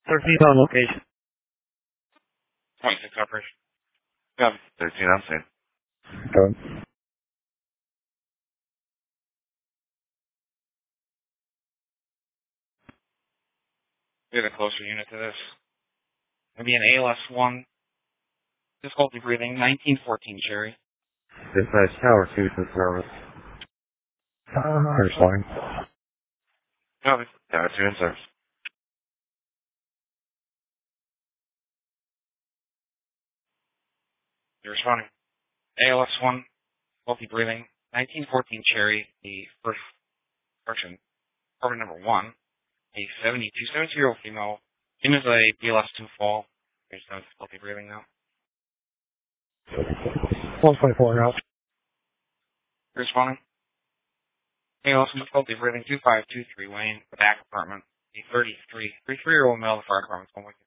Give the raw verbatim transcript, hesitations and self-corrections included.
thirteen on location. twenty-six operation. Copy. thirteen on scene. Good. Get a closer unit to this. Maybe an A L S one. Difficulty breathing. nineteen fourteen Cherry. Dispatch Tower two to service. Uh, responding. Copy. Tower two in service. You're responding. A L S one. Difficulty breathing. nineteen fourteen Cherry. The first correction. Apartment number one. A seventy-two, seventy-year-old female. Same as a B L S two fall. There's no difficulty breathing now. one twenty-four now. You're responding. A L S one difficulty breathing. two five two three Wayne. The back apartment. A thirty-three, thirty-three-year-old male. The fire department's home with you.